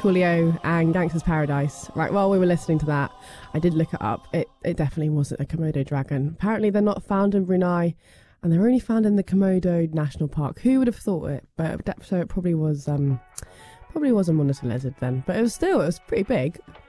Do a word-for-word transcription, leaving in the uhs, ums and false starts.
Coolio and Gangster's Paradise. Right, while we were listening to that, I did look it up. It it definitely wasn't a Komodo dragon. Apparently they're not found in Brunei, and they're only found in the Komodo National Park. Who would have thought it? But so it probably was um probably was a monitor lizard then. But it was still it was pretty big.